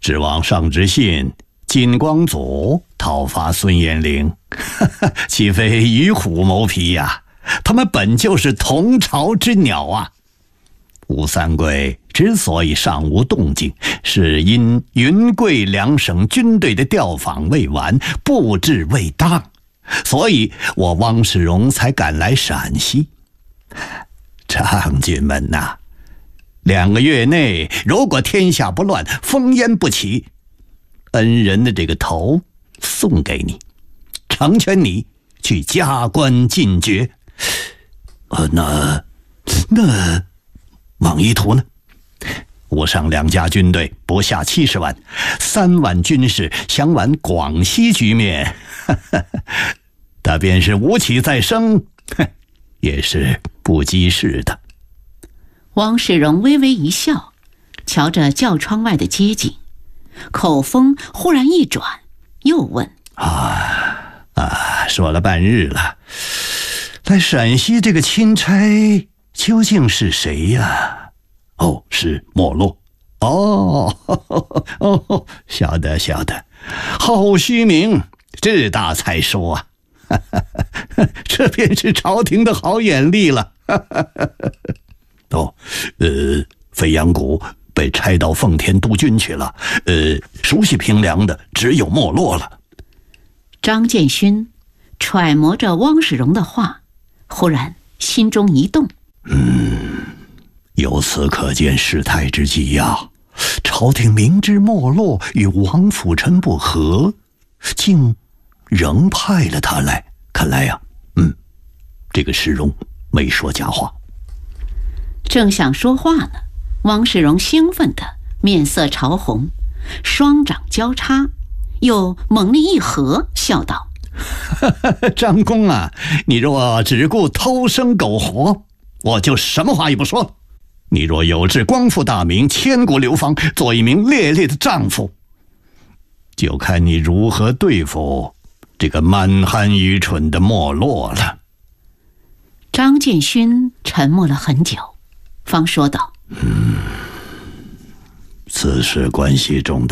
指望上知信、金光祖讨伐孙延龄，岂非与虎谋皮呀？他们本就是同巢之鸟啊！吴三桂之所以尚无动静，是因云贵两省军队的调访未完，布置未当，所以我汪世荣才赶来陕西。将军们呐，2个月内如果天下不乱，烽烟不起，恩人的这个头送给你，成全你去加官进爵。那王一图呢？吴上2家军队不下70万，3万军士想挽广西局面，他便是吴起再生，也是不济事的。 汪世荣微微一笑，瞧着轿窗外的街景，口风忽然一转，又问： 说了半日了，来陕西这个钦差究竟是谁呀？是莫洛。晓得，好虚名，志大才疏啊！这便是朝廷的好眼力了。飞扬谷被拆到奉天督军去了，熟悉平凉的只有莫洛了。 张建勋揣摩着汪世荣的话，忽然心中一动。 由此可见事态之急呀！朝廷明知莫洛与王辅臣不和，竟仍派了他来。看来呀，这个世荣没说假话。 正想说话呢，汪世荣兴奋的面色潮红，双掌交叉，又猛力一合，笑道： 张公啊，你若只顾偷生苟活，我就什么话也不说。你若有志光复大明，千古流芳，做一名烈烈的丈夫，就看你如何对付这个蛮憨愚蠢的莫洛了。 张建勋沉默了很久，方说道： 此事关系重大。